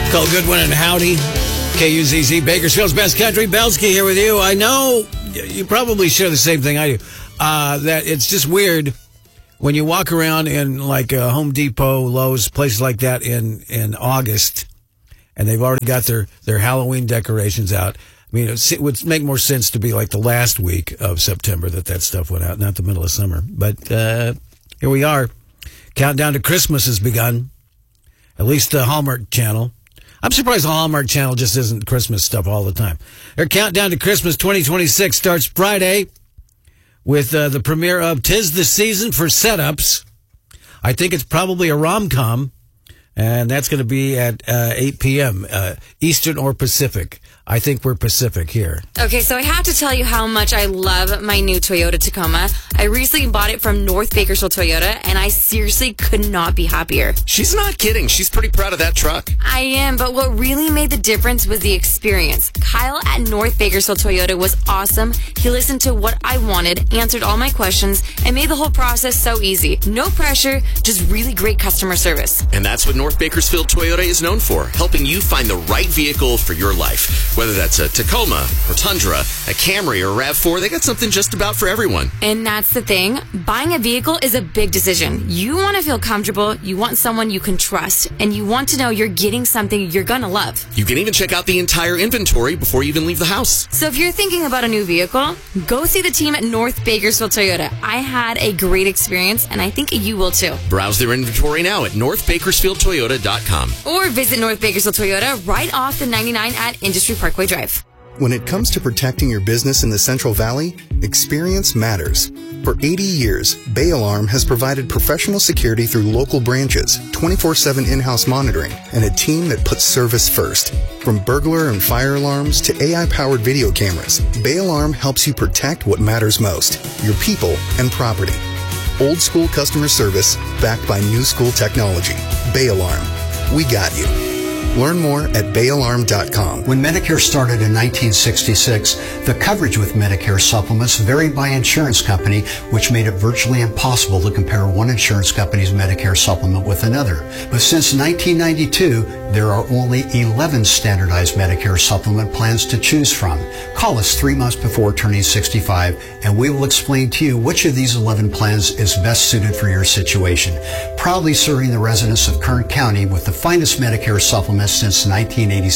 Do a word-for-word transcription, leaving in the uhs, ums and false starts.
Cole Goodwin and Howdy. K U Z Z, Bakersfield's best country. Belsky here with you. I know you probably share the same thing I do. Uh, that it's just weird when you walk around in like uh, Home Depot, Lowe's, places like that in, in August, and they've already got their, their Halloween decorations out. I mean, it would make more sense to be like the last week of September that that stuff went out, not the middle of summer. But uh, here we are. Countdown to Christmas has begun. At least the Hallmark Channel. I'm surprised the Hallmark Channel just isn't Christmas stuff all the time. Their Countdown to Christmas twenty twenty-six starts Friday with uh, the premiere of 'Tis the Season for Setups. I think it's probably a rom-com, and that's going to be at uh, eight p.m. Uh, Eastern or Pacific. I think we're Pacific here. Okay, so I have to tell you how much I love my new Toyota Tacoma. I recently bought it from North Bakersfield Toyota, and I seriously could not be happier. She's not kidding. She's pretty proud of that truck. I am, but what really made the difference was the experience. Kyle at North Bakersfield Toyota was awesome. He listened to what I wanted, answered all my questions, and made the whole process so easy. No pressure, just really great customer service. And that's what North Bakersfield Toyota is known for, helping you find the right vehicle for your life. Whether that's a Tacoma or Tundra, a Camry or RAV four, they got something just about for everyone. And that's the thing. Buying a vehicle is a big decision. You want to feel comfortable, you want someone you can trust, and you want to know you're getting something you're going to love. You can even check out the entire inventory before you even leave the house. So if you're thinking about a new vehicle, go see the team at North Bakersfield Toyota. I had a great experience, and I think you will too. Browse their inventory now at north bakersfield toyota dot com. Or visit North Bakersfield Toyota right off the ninety-nine at Industry Parkway Drive. When it comes to protecting your business in the Central Valley, experience matters. For eighty years, Bay Alarm has provided professional security through local branches, twenty-four seven in-house monitoring, and a team that puts service first. From burglar and fire alarms to A I-powered video cameras, Bay Alarm helps you protect what matters most, your people and property. Old school customer service backed by new school technology. Bay Alarm. We got you. Learn more at bay alarm dot com. When Medicare started in nineteen sixty-six, the coverage with Medicare supplements varied by insurance company, which made it virtually impossible to compare one insurance company's Medicare supplement with another. But since nineteen ninety-two, there are only eleven standardized Medicare supplement plans to choose from. Call us three months before turning sixty-five, and we will explain to you which of these eleven plans is best suited for your situation. Proudly serving the residents of Kern County with the finest Medicare supplements since nineteen eighty-six.